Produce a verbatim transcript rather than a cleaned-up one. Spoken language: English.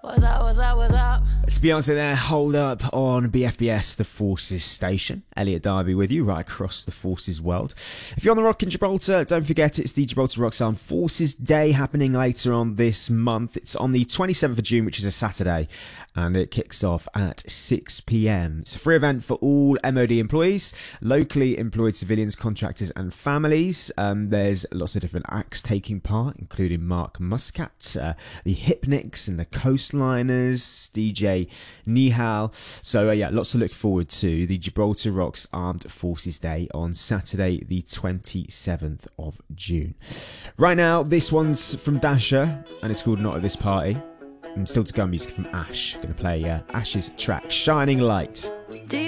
What's up, what's up, what's up? It's Beyonce there, Hold Up on B F B S, the Forces station. Elliot Darby with you right across the Forces world. If you're on the Rock in Gibraltar, don't forget it's the Gibraltar Rocks Armed Forces Day happening later on this month. It's on the twenty-seventh of June, which is a Saturday, and it kicks off at six p.m. It's a free event for all M O D employees, locally employed civilians, contractors and families. Um, there's lots of different acts taking part, including Mark Muscat, uh, the Hypnics and the Coastliners, D J Nihal. So uh, yeah, lots to look forward to. The Gibraltar Rocks Armed Forces Day on Saturday the twenty-seventh of June. Right now, this one's from Dasher, and it's called Not At This Party. And still to come, music from Ash. Going to play uh, Ash's track, Shining Light. Do you